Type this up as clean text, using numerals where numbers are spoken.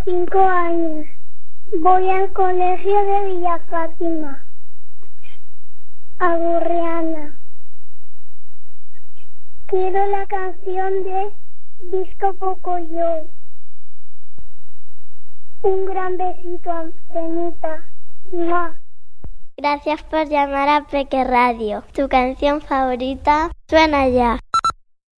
5 años. Voy al colegio de Villa Fátima, a Burriana. Quiero la canción de Disco Pocoyo. Un gran besito, Antenita. ¡Mua! Gracias por llamar a Peque Radio. Tu canción favorita suena ya.